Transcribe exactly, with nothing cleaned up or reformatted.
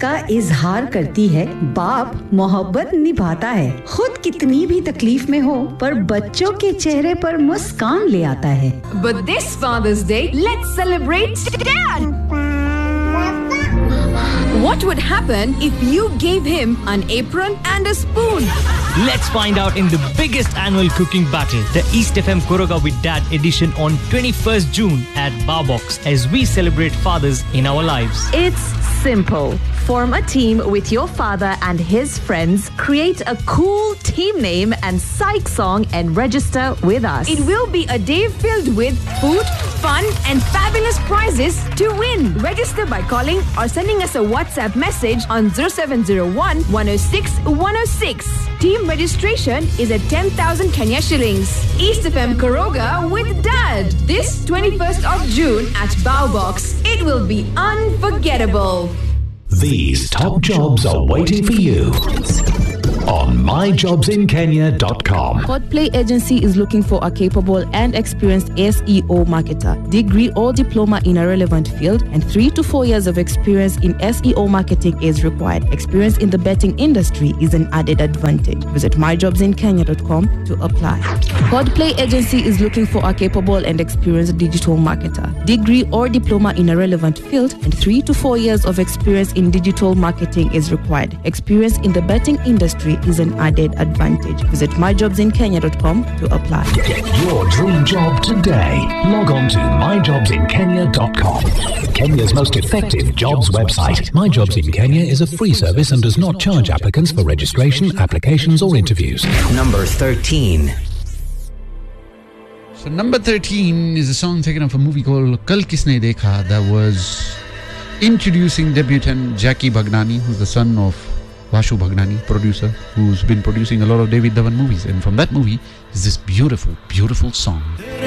का इजहार करती है, बाप मोहब्बत निभाता है। खुद कितनी भी तकलीफ में हो पर बच्चों के चेहरे पर मुस्कान ले आता है। But this Father's Day, let's celebrate Dad! What would happen if you gave him an apron and a spoon? Let's find out in the biggest annual cooking battle, the East F M Koroga with Dad edition on twenty-first June at Barbox as we celebrate fathers in our lives. It's simple. Form a team with your father and his friends, create a cool team name and psych song and register with us. It will be a day filled with food, fun and fabulous prizes to win. Register by calling or sending us a WhatsApp message on zero seven zero one, one oh six, one oh six. Team registration is at ten thousand Kenya shillings. East F M Koroga with Dad this twenty-first of June at Bowbox. It will be unforgettable. These top jobs are waiting for you on my jobs in kenya dot com. Codplay Agency is looking for a capable and experienced S E O marketer, degree or diploma in a relevant field, and three to four years of experience in S E O marketing is required. Experience in the betting industry is an added advantage. Visit my jobs in kenya dot com to apply. Codplay Agency is looking for a capable and experienced digital marketer, degree or diploma in a relevant field, and three to four years of experience in digital marketing is required. Experience in the betting industry is an added advantage. Visit my jobs in kenya dot com to apply. Get your dream job today. Log on to my jobs in kenya dot com. Kenya's most effective jobs website. My Jobs in Kenya is a free service and does not charge applicants for registration, applications or interviews. Number thirteen. So number thirteen is a song taken off a movie called Kal Kisne Dekha that was introducing debutant Jackie Bhagnani, who's the son of Vashu Bhagnani, producer, who's been producing a lot of David Dhawan movies. And from that movie is this beautiful, beautiful song.